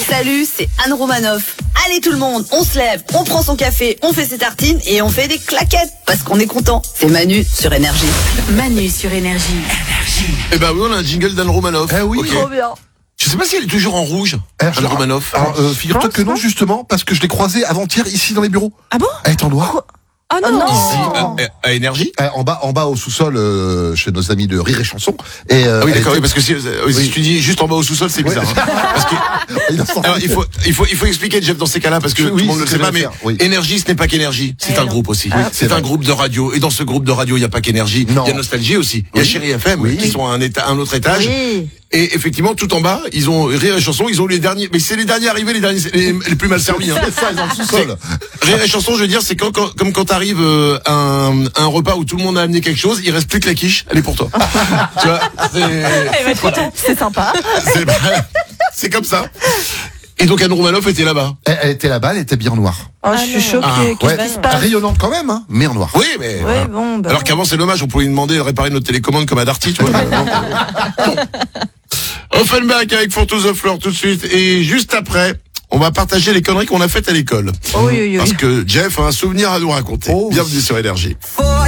Salut, c'est Anne Romanoff. Allez tout le monde, on se lève, on prend son café, on fait ses tartines et on fait des claquettes parce qu'on est content. C'est Manu sur Énergie. Manu sur Énergie. Eh ben oui, on a un jingle d'Anne Romanoff. Eh oui. Ok. Trop bien. Je sais pas si elle est toujours en rouge, Anne Romanoff. Alors, figure-toi que non, justement, parce que je l'ai croisée avant-hier ici dans les bureaux. Ah bon? Elle est en noir. Oh non. Ici, à Énergie. En bas au sous-sol, chez nos amis de Rire et Chanson. Et, Ah oui, elle d'accord, était- oui, parce que si tu dis juste en bas au sous-sol, c'est bizarre. Hein. Parce que, alors, il faut expliquer, Jeff, dans ces cas-là, parce que Oui, tout le monde ne le c'est sait pas, bien mais faire, oui. Énergie, ce n'est pas qu'Énergie, c'est un groupe aussi. c'est C'est un vrai. groupe de radio, et dans ce groupe de radio, il n'y a pas qu'Énergie, il Non. y a Nostalgie aussi, il y a Oui. Chérie FM, Oui. qui sont à un autre étage. Oui. Et effectivement, tout en bas, ils ont Rire et Chanson, ils ont les derniers, mais c'est les derniers arrivés, les plus mal servis. Hein. C'est ça, ils sont dans le sous-sol. Rire et Chanson, je veux dire, c'est comme quand t'arrives à un repas où tout le monde a amené quelque chose, il reste plus que la quiche, elle est pour toi. Tu vois, C'est sympa. c'est comme ça. Et donc Anne Romanoff était là-bas. Elle était là-bas, elle était bien en noir. Oh, je suis choquée. Ah, Qu'est-ce Ouais, qui se passe? rayonnante quand même, hein, mais en noir. Oui, mais Ouais, voilà. bon, bah. Alors qu'avant c'est dommage, on pouvait lui demander de réparer notre télécommande comme à Darty, tu vois. Offenbach avec Photos of Fleur tout de suite, et juste après, on va partager les conneries qu'on a faites à l'école. Oui. Parce que Jeff a un souvenir à nous raconter. Oh, oui. Bienvenue sur Énergie.